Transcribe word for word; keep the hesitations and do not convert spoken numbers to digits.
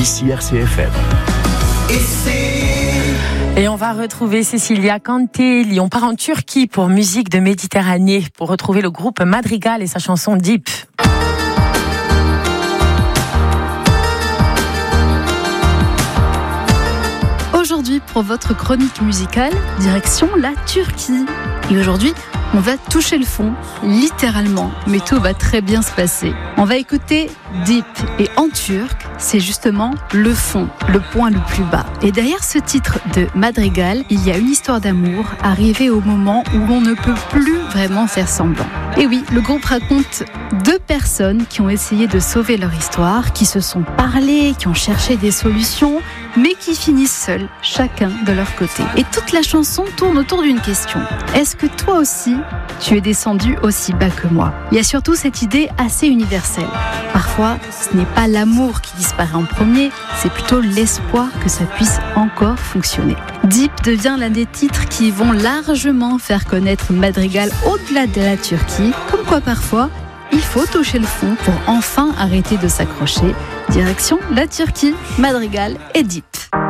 ici R C F M. Et on va retrouver Cecilia Cantelli. On part en Turquie pour musique de Méditerranée, pour retrouver le groupe Madrigal et sa chanson Deep. Aujourd'hui, pour votre chronique musicale, direction la Turquie. Et aujourd'hui, on va toucher le fond, littéralement, mais tout va très bien se passer. On va écouter Deep, et en turc, c'est justement le fond, le point le plus bas. Et derrière ce titre de Madrigal, il y a une histoire d'amour arrivée au moment où l'on ne peut plus vraiment faire semblant. Et oui, le groupe raconte deux personnes qui ont essayé de sauver leur histoire, qui se sont parlé, qui ont cherché des solutions, mais qui finissent seuls, chacun de leur côté. Et toute la chanson tourne autour d'une question. Est-ce que toi aussi, tu es descendu aussi bas que moi? Il y a surtout cette idée assez universelle. Parfois, ce n'est pas l'amour qui disparaît en premier, c'est plutôt l'espoir que ça puisse encore fonctionner. Deep devient l'un des titres qui vont largement faire connaître Madrigal au-delà de la Turquie, comme quoi parfois, il faut toucher le fond pour enfin arrêter de s'accrocher. Direction la Turquie, Madrigal et Deep.